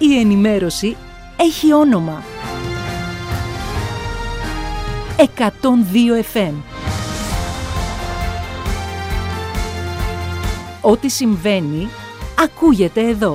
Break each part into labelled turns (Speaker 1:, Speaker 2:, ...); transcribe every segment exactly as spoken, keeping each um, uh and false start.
Speaker 1: Η ενημέρωση έχει όνομα. εκατόν δύο εφ εμ. Ό,τι συμβαίνει, ακούγεται εδώ.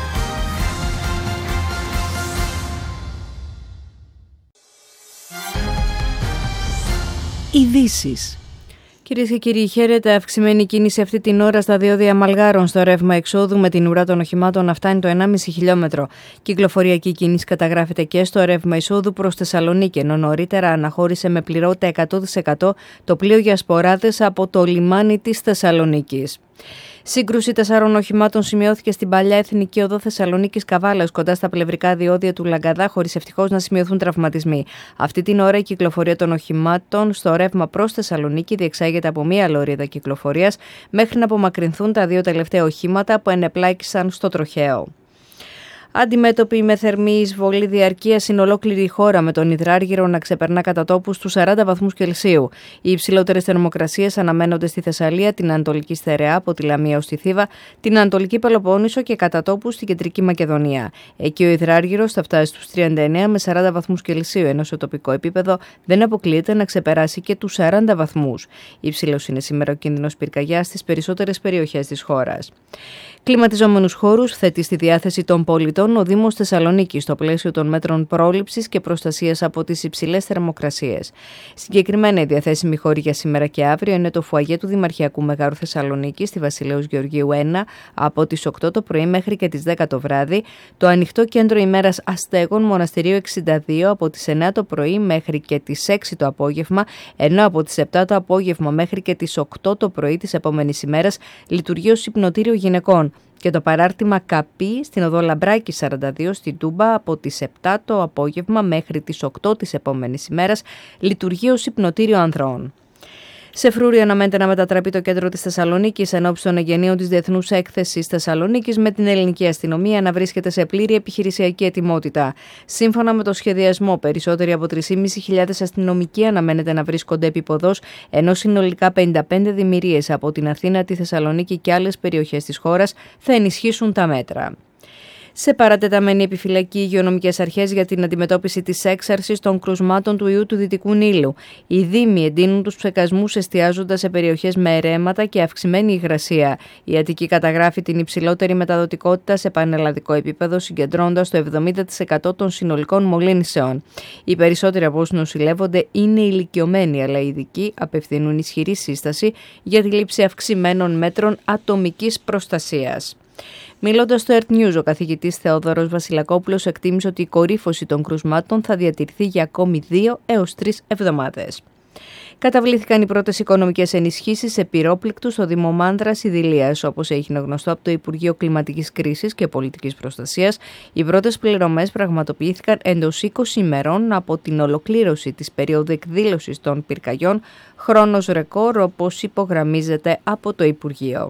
Speaker 1: Ειδήσεις.
Speaker 2: Κυρίες και κύριοι, χαίρετε. Αυξημένη κίνηση αυτή την ώρα στα διόδια Μαλγάρων στο ρεύμα εξόδου, με την ουρά των οχημάτων να φτάνει το ενάμιση χιλιόμετρο. Κυκλοφοριακή κίνηση καταγράφεται και στο ρεύμα εισόδου προς Θεσσαλονίκη, ενώ νωρίτερα αναχώρησε με πληρότητα εκατό τοις εκατό το πλοίο για σποράδες από το λιμάνι της Θεσσαλονίκης. Σύγκρουση τεσσάρων οχημάτων σημειώθηκε στην παλιά Εθνική Οδό Θεσσαλονίκης Καβάλας, κοντά στα πλευρικά διόδια του Λαγκαδά, χωρίς ευτυχώς να σημειωθούν τραυματισμοί. Αυτή την ώρα η κυκλοφορία των οχημάτων στο ρεύμα προς Θεσσαλονίκη διεξάγεται από μία λωρίδα κυκλοφορίας, μέχρι να απομακρυνθούν τα δύο τελευταία οχήματα που ενεπλάκησαν στο τροχαίο. Αντιμέτωποι με θερμή εισβολή διαρκείας στην ολόκληρη η χώρα, με τον υδράργυρο να ξεπερνά κατά τόπους τους σαράντα βαθμούς Κελσίου. Οι υψηλότερες θερμοκρασίες αναμένονται στη Θεσσαλία, την Ανατολική Στερεά από τη Λαμία ως τη Θήβα, την Ανατολική Πελοπόννησο και κατά τόπους στην Κεντρική Μακεδονία. Εκεί ο υδράργυρος θα φτάσει στους τριάντα εννέα με σαράντα βαθμούς Κελσίου, ενώ σε τοπικό επίπεδο δεν αποκλείεται να ξεπεράσει και τους σαράντα βαθμούς. Υψηλός είναι σήμερα ο κίνδυνος πυρκαγιάς στις περισσότερες περιοχές της χώρας. Κλιματιζόμενους χώρους θέτει στη διάθεση των πολιτών ο Δήμος Θεσσαλονίκης στο πλαίσιο των μέτρων πρόληψης και προστασίας από τις υψηλές θερμοκρασίες. Συγκεκριμένα, η διαθέσιμη χώρη για σήμερα και αύριο είναι το φουαγέ του Δημαρχιακού Μεγάρου Θεσσαλονίκης στη Βασιλέως Γεωργίου ένα από τις οκτώ το πρωί μέχρι και τις δέκα το βράδυ, το ανοιχτό κέντρο ημέρας Αστέγων Μοναστηρίου εξήντα δύο από τις εννέα το πρωί μέχρι και τις έξι το απόγευμα, ενώ από τις επτά το απόγευμα μέχρι και τις οκτώ το πρωί της επόμενης ημέρας λειτουργεί ως υπνοτήριο γυναικών. Και το παράρτημα Καπή στην οδό Λαμπράκη σαράντα δύο στην Τούμπα από τις επτά το απόγευμα μέχρι τις οκτώ της επόμενης ημέρας λειτουργεί ως υπνοτήριο ανδρών. Σε φρούρι αναμένεται να μετατραπεί το κέντρο της Θεσσαλονίκης εν ώψη των εγγενείων της Διεθνούς Έκθεσης Θεσσαλονίκης, με την ελληνική αστυνομία να βρίσκεται σε πλήρη επιχειρησιακή ετοιμότητα. Σύμφωνα με το σχεδιασμό, περισσότεροι από τρεις χιλιάδες πεντακόσιοι αστυνομικοί αναμένεται να βρίσκονται επίποδος, ενώ συνολικά πενήντα πέντε δημιουργίες από την Αθήνα, τη Θεσσαλονίκη και άλλες περιοχές της χώρας θα ενισχύσουν τα μέτρα. Σε παρατεταμένη επιφυλακή, οι υγειονομικές αρχές για την αντιμετώπιση της έξαρσης των κρουσμάτων του ιού του Δυτικού Νείλου. Οι δήμοι εντείνουν τους ψεκασμούς εστιάζοντας σε περιοχές με ερέματα και αυξημένη υγρασία. Η Αττική καταγράφει την υψηλότερη μεταδοτικότητα σε πανελλαδικό επίπεδο, συγκεντρώνοντας το εβδομήντα τοις εκατό των συνολικών μολύνσεων. Οι περισσότεροι από όσους νοσηλεύονται είναι ηλικιωμένοι, αλλά οι ειδικοί απευθύνουν ισχυρή σύσταση για τη λήψη αυξημένων μέτρων ατομικής προστασίας. Μιλώντας στο Earth News, ο καθηγητής Θεόδωρος Βασιλακόπουλος εκτίμησε ότι η κορύφωση των κρουσμάτων θα διατηρηθεί για ακόμη δύο έως τρεις εβδομάδες. Καταβλήθηκαν οι πρώτες οικονομικές ενισχύσεις σε πυρόπληκτους στο Δήμο Μάνδρας Ιδηλίας. Όπως έγινε γνωστό από το Υπουργείο Κλιματικής Κρίσης και Πολιτικής Προστασίας, οι πρώτες πληρωμές πραγματοποιήθηκαν εντός είκοσι ημερών από την ολοκλήρωση της περίοδου εκδήλωσης των πυρκαγιών, χρόνος ρεκόρ όπως υπογραμμίζεται από το Υπουργείο.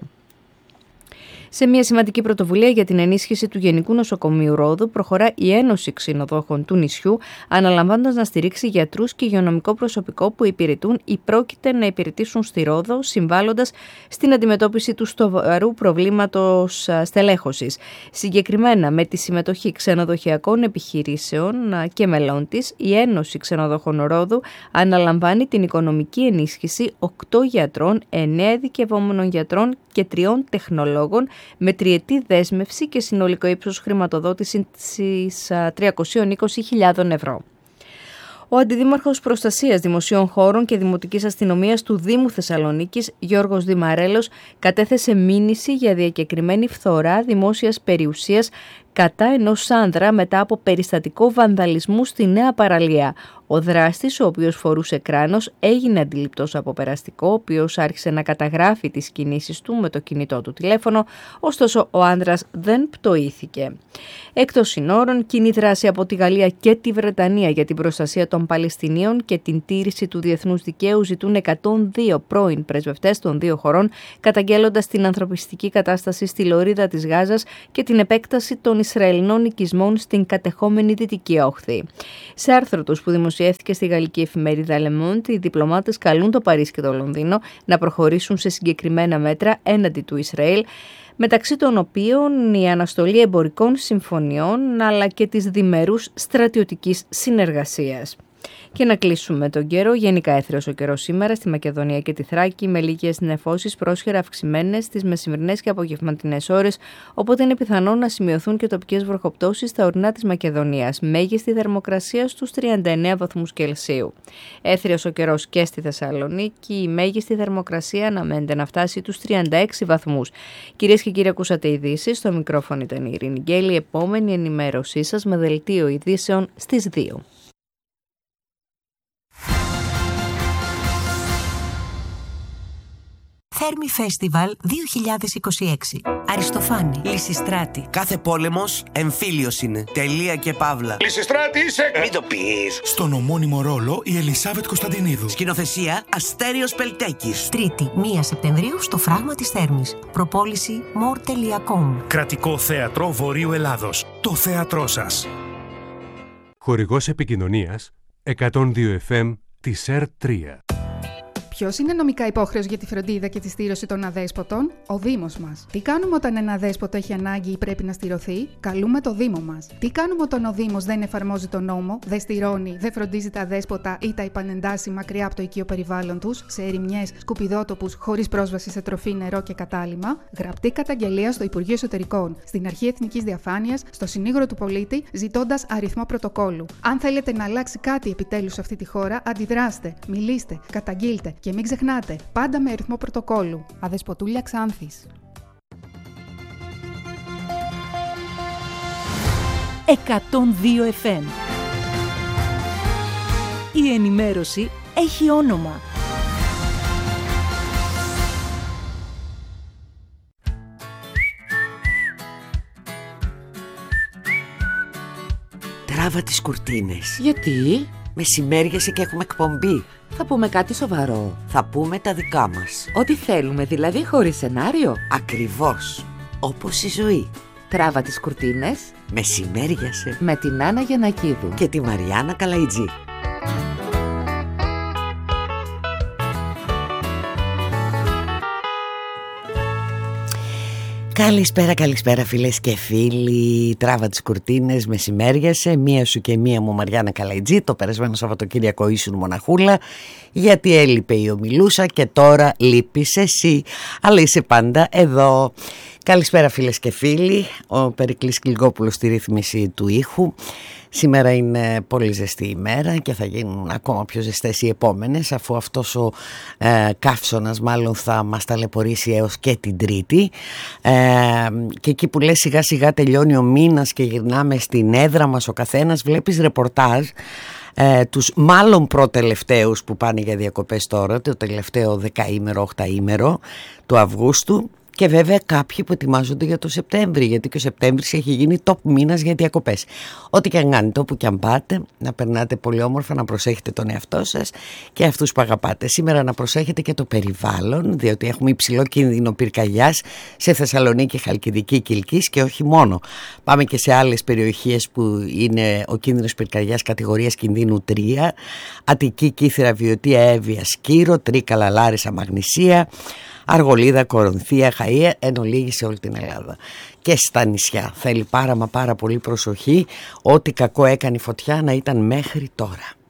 Speaker 2: Σε μια σημαντική πρωτοβουλία για την ενίσχυση του Γενικού Νοσοκομείου Ρόδου, προχωρά η Ένωση Ξενοδόχων του νησιού, αναλαμβάνοντας να στηρίξει γιατρούς και υγειονομικό προσωπικό που υπηρετούν ή πρόκειται να υπηρετήσουν στη Ρόδο, συμβάλλοντας στην αντιμετώπιση του σοβαρού προβλήματος στελέχωσης. Συγκεκριμένα, με τη συμμετοχή ξενοδοχειακών επιχειρήσεων και μελών της, η Ένωση Ξενοδόχων Ρόδου αναλαμβάνει την οικονομική ενίσχυση οκτώ γιατρών, εννέα ειδικευόμενων γιατρών και τριών τεχνολόγων, με τριετή δέσμευση και συνολικό ύψος χρηματοδότησης τριακόσιες είκοσι χιλιάδες ευρώ. Ο Αντιδήμαρχος Προστασίας Δημοσίων Χώρων και Δημοτικής Αστυνομίας του Δήμου Θεσσαλονίκης, Γιώργος Δημαρέλος, κατέθεσε μήνυση για διακεκριμένη φθορά δημόσιας περιουσίας κατά ενός άνδρα μετά από περιστατικό βανδαλισμού στη Νέα Παραλία. Ο δράστης, ο οποίος φορούσε κράνος, έγινε αντιληπτός από περαστικό, ο οποίος άρχισε να καταγράφει τις κινήσεις του με το κινητό του τηλέφωνο, ωστόσο ο άνδρας δεν πτωήθηκε. Εκτός συνόρων, κοινή δράση από τη Γαλλία και τη Βρετανία για την προστασία των Παλαιστινίων και την τήρηση του διεθνούς δικαίου ζητούν εκατόν δύο πρώην πρεσβευτές των δύο χωρών, καταγγέλλοντας την ανθρωπιστική κατάσταση στη λωρίδα της Γάζας και την επέκταση των Ισραηλινών οικισμών στην κατεχόμενη Δυτική Όχθη. Σε άρθρο τους που δημοσιεύτηκε στη γαλλική εφημερίδα Le Monde, οι διπλωμάτες καλούν το Παρίσι και το Λονδίνο να προχωρήσουν σε συγκεκριμένα μέτρα έναντι του Ισραήλ, μεταξύ των οποίων η αναστολή εμπορικών συμφωνιών αλλά και της διμερούς στρατιωτικής συνεργασίας. Και να κλείσουμε τον καιρό. Γενικά έθριος ο καιρός σήμερα στη Μακεδονία και τη Θράκη, με λίγες νεφώσεις πρόσχερα αυξημένες στις μεσημερινές και απογευματινές ώρες, οπότε είναι πιθανό να σημειωθούν και τοπικές βροχοπτώσεις στα ορεινά της Μακεδονίας. Μέγιστη θερμοκρασία στους τριάντα εννέα βαθμούς Κελσίου. Έθριος ο καιρός και στη Θεσσαλονίκη, η μέγιστη θερμοκρασία αναμένεται να φτάσει τους τριάντα έξι βαθμούς. Κυρίες και κύριοι, ακούσατε ειδήσεις. Στο μικρόφωνο ήταν η Ειρήνη Γκέλη. Επόμενη ενημέρωσή σας με δελτίο ειδήσεων στις δύο.
Speaker 3: Θέρμη Φεστιβάλ δύο χιλιάδες είκοσι έξι. Αριστοφάνη, Λυσιστράτη.
Speaker 4: Κάθε πόλεμος εμφύλιος είναι. Τελεία και παύλα.
Speaker 5: Λυσιστράτη είσαι!
Speaker 4: Μην το πεις.
Speaker 5: Στον ομώνυμο ρόλο η Ελισάβετ Κωνσταντινίδου.
Speaker 4: Σκηνοθεσία Αστέριος Πελτέκης.
Speaker 3: Τρίτη, πρώτη Σεπτεμβρίου στο Φράγμα της Θέρμης. Προπόληση more τελεία com.
Speaker 5: Κρατικό Θέατρο Βορείου Ελλάδος. Το θέατρό σας.
Speaker 6: Χορηγός επικοινωνίας εκατόν δύο εφ εμ της ΕΡ τρία.
Speaker 7: Ποιος είναι νομικά υπόχρεος για τη φροντίδα και τη στήρωση των αδέσποτων? Ο Δήμος μας. Τι κάνουμε όταν ένα αδέσποτο έχει ανάγκη ή πρέπει να στηρωθεί? Καλούμε το Δήμο μας. Τι κάνουμε όταν ο Δήμος δεν εφαρμόζει τον νόμο, δεν στηρώνει, δεν φροντίζει τα αδέσποτα ή τα επανεντάσσει μακριά από το οικείο περιβάλλον τους, σε ερημιές, σκουπιδότοπους, χωρίς πρόσβαση σε τροφή, νερό και κατάλυμμα? Γραπτή καταγγελία στο Υπουργείο Εσωτερικών, στην Αρχή Εθνικής Διαφάνειας, στο Συνήγορο του Πολίτη, ζητώντας αριθμό πρωτοκόλου. Αν θέλετε να αλλάξει κάτι επιτέλους σε αυτή τη χώρα, αντιδράστε, μιλήστε, καταγγείλτε. Και μην ξεχνάτε, πάντα με αριθμό πρωτοκόλου. Αδεσποτούλια Ξάνθης.
Speaker 1: εκατόν δύο εφ εμ. Η ενημέρωση έχει όνομα.
Speaker 4: Τράβα τις κουρτίνες.
Speaker 8: Γιατί?
Speaker 4: Μεσημέριασε και έχουμε εκπομπή.
Speaker 8: Θα πούμε κάτι σοβαρό.
Speaker 4: Θα πούμε τα δικά μας.
Speaker 8: Ό,τι θέλουμε, δηλαδή χωρίς σενάριο.
Speaker 4: Ακριβώς. Όπως η ζωή.
Speaker 8: Τράβα τις κουρτίνες.
Speaker 4: Μεσημέριασε.
Speaker 8: Με την Άννα Γιαννακίδου.
Speaker 4: Και τη Μαριάννα Καλαϊτζή. Καλησπέρα, καλησπέρα φίλες και φίλοι. Τράβα τις κουρτίνες, μεσημέριασε. Μία σου και μία μου Μαριάννα Καλαϊτζή. Το περασμένο Σαββατοκύριακο ήσουν μοναχούλα, γιατί έλειπε η Ομιλούσα και τώρα λείπεις εσύ. Αλλά είσαι πάντα εδώ. Καλησπέρα φίλες και φίλοι. Ο Περικλής Κλιγόπουλος στη ρύθμιση του ήχου. Σήμερα είναι πολύ ζεστή ημέρα και θα γίνουν ακόμα πιο ζεστές οι επόμενες, αφού αυτός ο ε, καύσωνας μάλλον θα μας ταλαιπωρήσει έως και την Τρίτη. Ε, και εκεί που λες σιγά σιγά τελειώνει ο μήνας και γυρνάμε στην έδρα μας ο καθένας, βλέπεις ρεπορτάζ ε, τους μάλλον προτελευταίους που πάνε για διακοπές τώρα, το τελευταίο δεκαήμερο, οχταήμερο του Αυγούστου. Και βέβαια κάποιοι που ετοιμάζονται για το Σεπτέμβρη, γιατί και ο Σεπτέμβρης έχει γίνει top μήνας για διακοπές. Ό,τι και αν κάνετε, όπου και αν πάτε, να περνάτε πολύ όμορφα, να προσέχετε τον εαυτό σας και αυτούς που αγαπάτε. Σήμερα να προσέχετε και το περιβάλλον, διότι έχουμε υψηλό κίνδυνο πυρκαγιάς σε Θεσσαλονίκη, Χαλκιδική, Κιλκής και όχι μόνο. Πάμε και σε άλλες περιοχές που είναι ο κίνδυνος πυρκαγιάς κατηγορίας κινδύνου τρία, Αττική, Κύθυρα, Βιωτία, Εύβοια, Σκύρο, Τρίκαλα, Λάρισα, Μαγνησία, Αργολίδα, Κορονθία, Χαΐα, εν ολίγη σε όλη την Ελλάδα. Και στα νησιά θέλει πάρα μα πάρα πολύ προσοχή. Ό,τι κακό έκανε η φωτιά να ήταν μέχρι τώρα.